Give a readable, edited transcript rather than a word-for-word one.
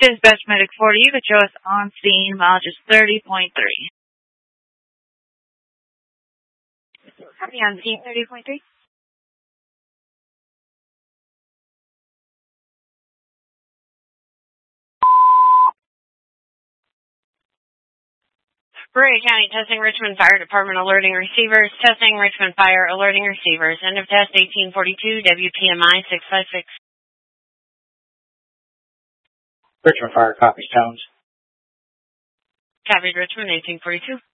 Dispatch Medic 40, you could show us on scene, mileage is 30.3. Copy on scene, 30.3. Berea County testing Richmond Fire Department alerting receivers. Testing Richmond Fire alerting receivers. End of test 1842 WPMI 656. Richmond Fire copies tones. Copied Richmond 1842.